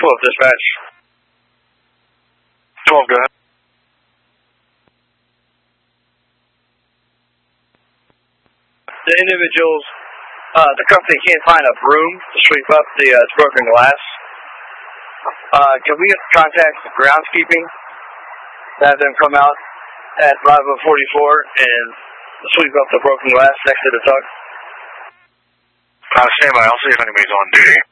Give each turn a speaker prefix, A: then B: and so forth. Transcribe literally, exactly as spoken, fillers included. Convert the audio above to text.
A: twelve, dispatch.
B: twelve, go ahead.
A: The individuals, uh, the company can't find a broom to sweep up the uh, broken glass. Uh, can we contact the groundskeeping, have them come out at Bravo forty-four and sweep up the broken glass next to the truck?
B: Uh, stand by, I'll see if anybody's on duty.